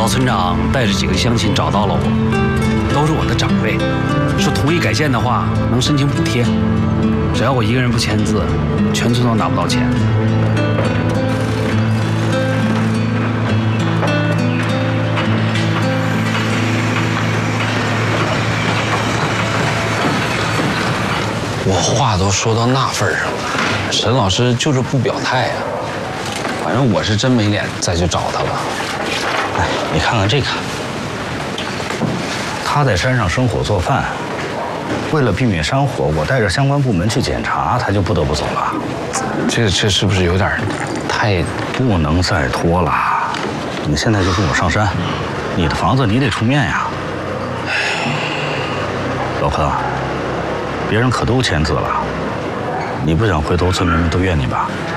老村长带着几个乡亲找到了我，都是我的长辈，说同意改建的话能申请补贴，只要我一个人不签字，全村都拿不到钱。 我话都说到那份上了，沈老师就是不表态啊。反正我是真没脸再去找他了。 哎，你看看这个，他在山上生火做饭，为了避免山火，我带着相关部门去检查，他就不得不走了。 这是不是有点太…… 不能再拖了？你现在就跟我上山，你的房子你得出面呀。老柯，别人可都签字了，你不想回头村民们都怨你吧？